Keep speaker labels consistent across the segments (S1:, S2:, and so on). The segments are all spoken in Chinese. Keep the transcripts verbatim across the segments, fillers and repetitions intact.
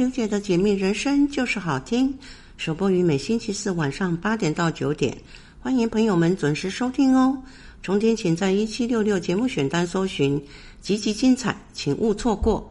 S1: 刘姐的解密人生就是好听，首播于每星期四晚上八点到九点，欢迎朋友们准时收听哦。重点请在一七六六节目选单搜寻，极其精彩，请勿错过。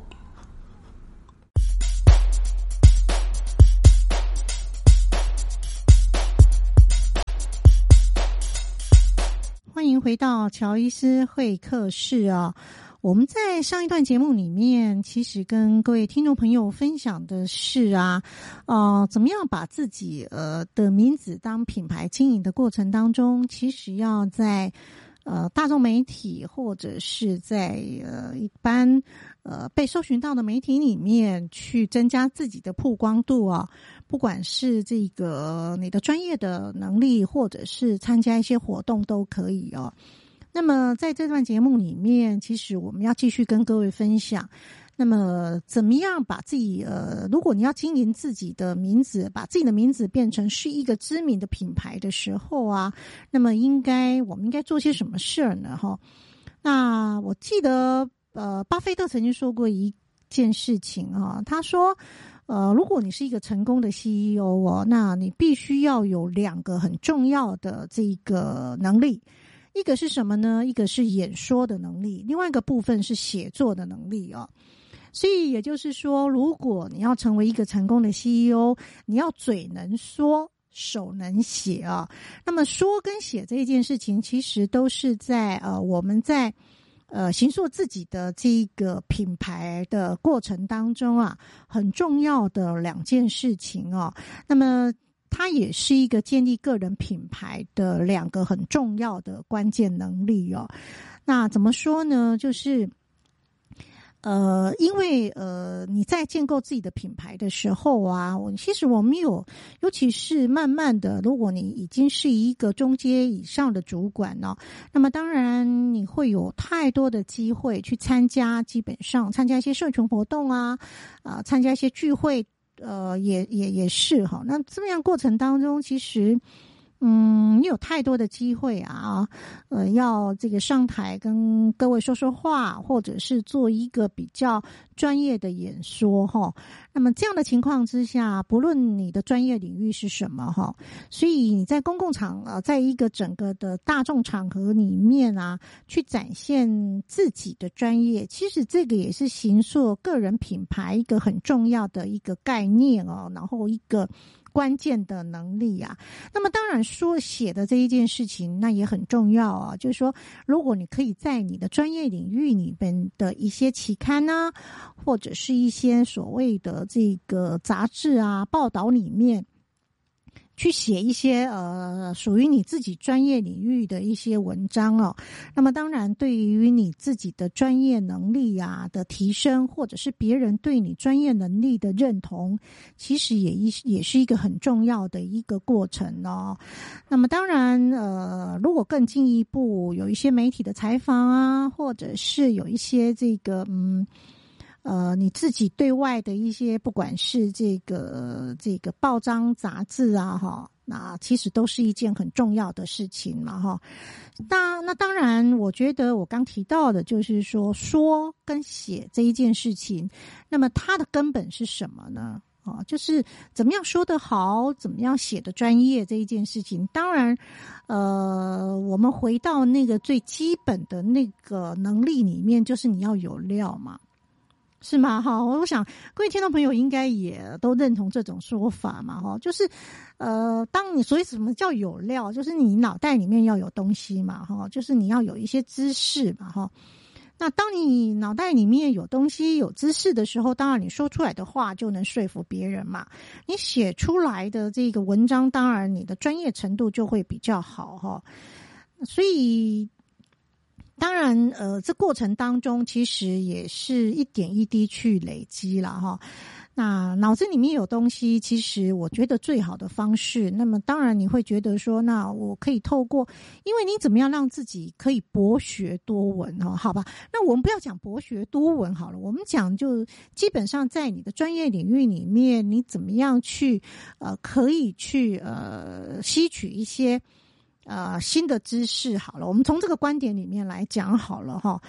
S2: 欢迎回到乔医师会客室啊！我们在上一段节目里面，其实跟各位听众朋友分享的是啊，呃，怎么样把自己呃的名字当品牌经营的过程当中，其实要在呃大众媒体或者是在呃一般呃被搜寻到的媒体里面去增加自己的曝光度啊。不管是这个你的专业的能力，或者是参加一些活动都可以哦。那么在这段节目里面，其实我们要继续跟各位分享，那么怎么样把自己呃，如果你要经营自己的名字，把自己的名字变成是一个知名的品牌的时候啊，那么应该我们应该做些什么事儿呢？哈，那我记得呃，巴菲特曾经说过一件事情啊，他说。呃，如果你是一个成功的 C E O 哦，那你必须要有两个很重要的这个能力，一个是什么呢？一个是演说的能力，另外一个部分是写作的能力哦。所以也就是说，如果你要成为一个成功的 C E O， 你要嘴能说，手能写啊。那么说跟写这一件事情，其实都是在呃我们在。呃，形塑自己的这个品牌的过程当中啊，很重要的两件事情哦。那么，它也是一个建立个人品牌的两个很重要的关键能力哦。那怎么说呢？就是。呃，因为呃，你在建构自己的品牌的时候啊，其实我们有，尤其是慢慢的，如果你已经是一个中阶以上的主管呢、哦，那么当然你会有太多的机会去参加，基本上参加一些社群活动啊，啊、呃，参加一些聚会，呃，也也也是哈。那这么样过程当中，其实。嗯，你有太多的机会啊，呃，要这个上台跟各位说说话，或者是做一个比较专业的演说哈。那么这样的情况之下，不论你的专业领域是什么哈，所以你在公共场啊，在一个整个的大众场合里面啊，去展现自己的专业，其实这个也是形塑个人品牌一个很重要的一个概念哦，然后一个。关键的能力啊，那么当然说写的这一件事情，那也很重要啊。就是说，如果你可以在你的专业领域里边的一些期刊啊，或者是一些所谓的这个杂志啊、报道里面。去写一些呃属于你自己专业领域的一些文章哦，那么当然对于你自己的专业能力啊的提升，或者是别人对你专业能力的认同，其实也一也是一个很重要的一个过程哦。那么当然呃，如果更进一步，有一些媒体的采访啊，或者是有一些这个嗯。呃，你自己对外的一些，不管是这个这个报章杂志啊，哈，那其实都是一件很重要的事情嘛，哈。那那当然，我觉得我刚提到的就是说，说跟写这一件事情，那么它的根本是什么呢？啊，就是怎么样说得好，怎么样写的专业这一件事情。当然，呃，我们回到那个最基本的那个能力里面，就是你要有料嘛。是吗？哈，我想各位听众朋友应该也都认同这种说法嘛，哈，就是，呃，当你所以什么叫有料，就是你脑袋里面要有东西嘛，哈，就是你要有一些知识嘛，哈。那当你脑袋里面有东西、有知识的时候，当然你说出来的话就能说服别人嘛。你写出来的这个文章，当然你的专业程度就会比较好，哈。所以。当然，呃，这过程当中其实也是一点一滴去累积了哈。那脑子里面有东西，其实我觉得最好的方式，那么当然你会觉得说，那我可以透过，因为你怎么样让自己可以博学多闻哈，好吧？那我们不要讲博学多闻好了，我们讲就基本上在你的专业领域里面，你怎么样去呃可以去呃吸取一些。呃，新的知识好了，我们从这个观点里面来讲好了哈。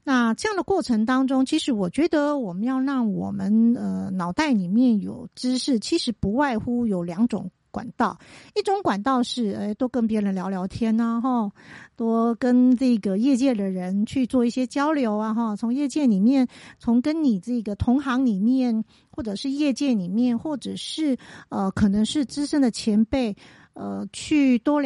S2: 那这样的过程当中，其实我觉得我们要让我们呃脑袋里面有知识，其实不外乎有两种管道。一种管道是诶多跟别人聊聊天啊齁，多跟这个业界的人去做一些交流啊齁，从业界里面，从跟你这个同行里面，或者是业界里面，或者是呃可能是资深的前辈呃去多